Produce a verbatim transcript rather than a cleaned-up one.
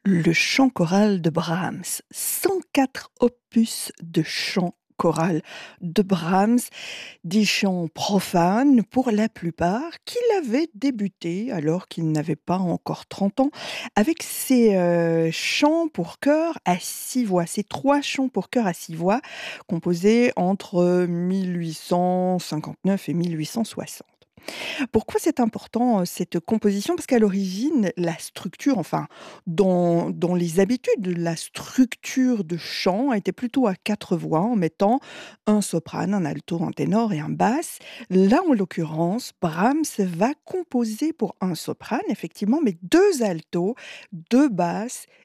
Le chant choral de Brahms, cent quatre opus de chant choral de Brahms, des chants profanes pour la plupart, qu'il avait débuté alors qu'il n'avait pas encore trente ans, avec ses euh, chants pour chœur à six voix, ces trois chants pour chœur à six voix, composés entre mille huit cent cinquante-neuf et mille huit cent soixante. Pourquoi c'est important, heu, cette composition? Parce qu'à l'origine, la structure, enfin, dans dans les habitudes, la structure de chant était plutôt à quatre voix en mettant un soprane, un alto, un ténor et un basse. Là, en l'occurrence, Brahms va composer pour un soprane, effectivement, mais deux altos, deux basses